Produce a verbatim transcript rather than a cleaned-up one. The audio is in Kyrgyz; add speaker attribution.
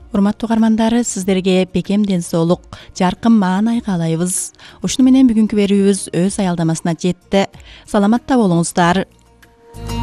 Speaker 1: Урматтуу угармандары, сиздерге бекем ден соолук, жаркын маанай каалайбыз. Ушуну менен бүгүнкү берүүбүз өз аялдамасына жетти. Саламатта болуңуздар.